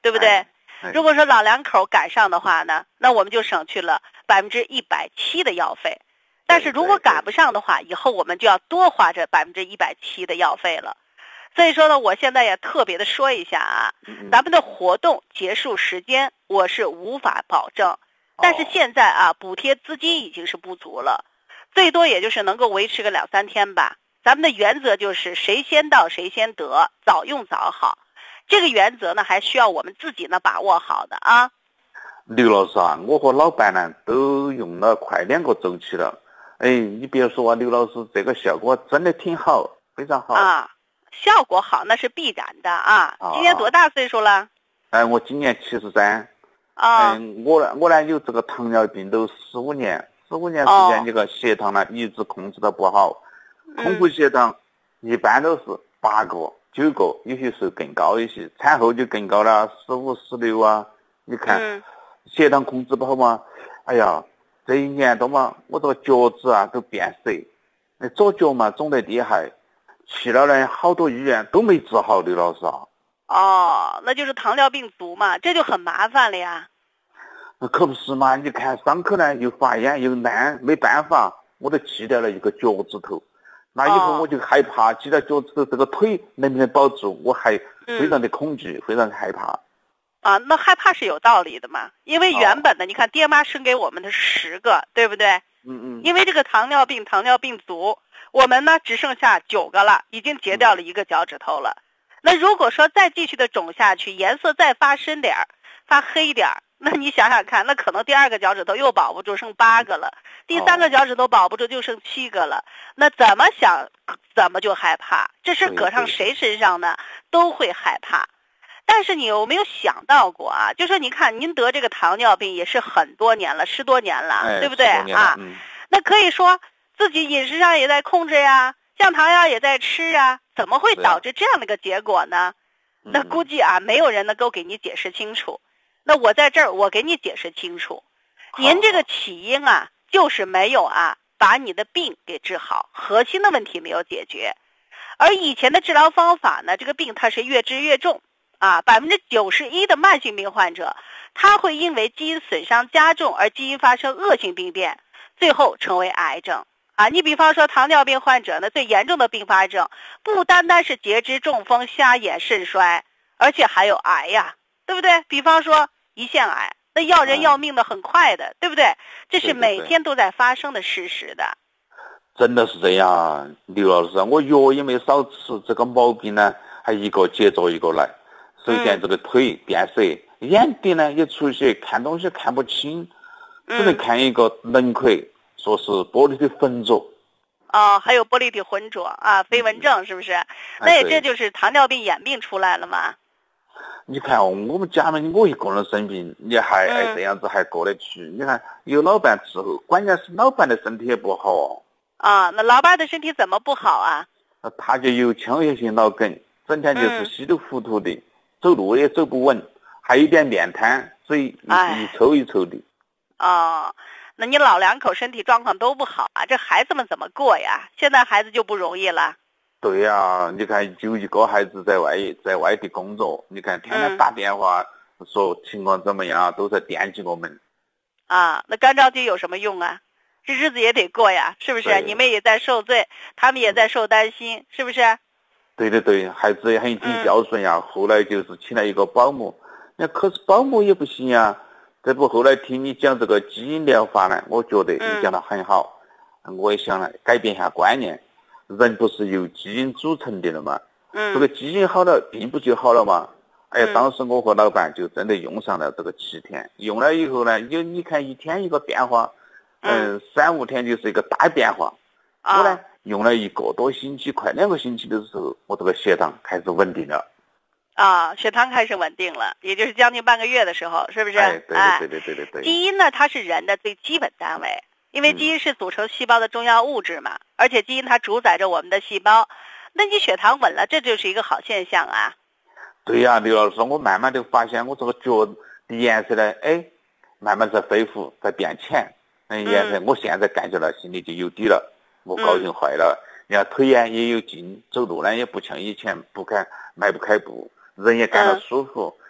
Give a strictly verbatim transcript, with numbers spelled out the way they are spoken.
对不对？ 哎哎、 如果说老两口赶上的话呢，那我们就省去了百分之一百七的药费。但是如果赶不上的话，以后我们就要多花这百分之一百七的药费了。所以说呢，我现在也特别的说一下啊，咱们的活动结束时间我是无法保证，但是现在啊，补贴资金已经是不足了，最多也就是能够维持个两三天吧。咱们的原则就是谁先到谁先得，早用早好。这个原则呢，还需要我们自己呢把握好的啊。 刘老师啊，我和老伴呢都用了快两个周期了。哎，你别说啊，刘老师这个效果真的挺好，非常好啊。效果好那是必然的啊。今年多大岁数了？ 哎，我今年七十三。 啊。 嗯，我呢，我呢有这个糖尿病都十五年，十五年时间，这个血糖呢一直控制的不好，空腹血糖一般都是八个、九个，有些时候更高一些，产后就更高了，十五、十六啊。你看， 嗯、 血糖控制不好嘛，哎呀。这一年多嘛，我这个脚趾啊都变色，那左脚嘛肿得厉害，去了呢好多医院都没治好，刘老师啊。 哦，那就是糖尿病足嘛，这就很麻烦了呀。 那可不是嘛，你看伤口呢又发炎又烂，没办法，我都锯掉了一个脚趾头。那以后我就害怕，锯掉脚趾头这个腿能不能保住，我还非常的恐惧，嗯、非常的害怕。 啊，那害怕是有道理的嘛，因为原本的、哦、你看爹妈生给我们的十个，对不对？ 嗯嗯。 因为这个糖尿病，糖尿病足，我们呢只剩下九个了，已经截掉了一个脚趾头了。嗯、那如果说再继续的肿下去，颜色再发深点儿，发黑点儿，那你想想看，那可能第二个脚趾头又保不住，剩八个了；第三个脚趾头保不住，就剩七个了。那怎么想怎么就害怕，这事搁上谁身上呢，都会害怕。但是你有没有想到过啊？就说你看，您得这个糖尿病也是很多年了，十多年了， 哎、 对不对啊？ 嗯、 那可以说自己饮食上也在控制呀，降糖药也在吃呀，怎么会导致这样的一个结果呢？ 嗯、 那估计啊，没有人能够给你解释清楚。那我在这儿，我给你解释清楚。您这个起因啊，就是没有啊，把你的病给治好，核心的问题没有解决。而以前的治疗方法呢，这个病它是越治越重。啊，百分之九十一的慢性病患者，他会因为基因损伤加重而基因发生恶性病变，最后成为癌症。啊，你比方说糖尿病患者呢，最严重的并发症不单单是截肢、中风、瞎眼、肾衰，而且还有癌呀，对不对？比方说胰腺癌，那要人要命的很快的，嗯、对不对？这是每天都在发生的事实的。 真的是这样啊，刘老师，我药也没少吃，这个毛病呢还一个接着一个来。首先这个腿变色，嗯、眼底呢也出血，看东西看不清，只能看一个轮廓，说是玻璃体浑浊。 哦，还有玻璃体浑浊啊，飞蚊症是不是？嗯、那也这就是糖尿病眼病出来了嘛？ 你看哦，我们家里我一个人生病，你还哎这样子还过得去？嗯、你看有老伴伺候，关键是老伴的身体也不好哦。 啊，那老伴的身体怎么不好啊？ 他就有腔叶性脑梗，整天就是稀里糊涂的。嗯走路也走不稳，还有一点面瘫，所以一抽一抽的。 哦，那你老两口身体状况都不好啊，这孩子们怎么过呀？现在孩子就不容易了。 对呀、啊，你看有一个孩子在外在外地工作，你看天天打电话、嗯、说情况怎么样，都在惦记我们。 啊，那干着急有什么用啊？这日子也得过呀，是不是？你们也在受罪，他们也在受担心，嗯、是不是？ 对对对，孩子也很挺孝顺呀、嗯、后来就是请了一个保姆，那可是保姆也不行呀。这不后来听你讲这个基因疗法呢，我觉得你讲得很好、嗯、我也想了改变一下观念，人不是由基因组成的了吗？嗯，这个基因好了病不就好了吗？哎呀，当时我和老板就真的用上了这个七天，用了以后呢，有你看一天一个变化，嗯，三五天就是一个大变化。我呢用了一个多星期，快两个星期的时候，我这个血糖开始稳定了。 啊，血糖开始稳定了，也就是将近半个月的时候，是不是？ 哎，对对对对对对。 基因呢，它是人的最基本单位，因为基因是组成细胞的重要物质嘛，嗯、而且基因它主宰着我们的细胞。那你血糖稳了，这就是一个好现象啊。 对呀、啊，刘老师，我慢慢的发现我这个脚的颜色呢，哎，慢慢在恢复，在变浅。嗯，颜色，我现在感觉到心里就有底了，我高兴坏了。你看腿呀也有劲，走路呢也不像以前不开迈不开步，人也感到舒服。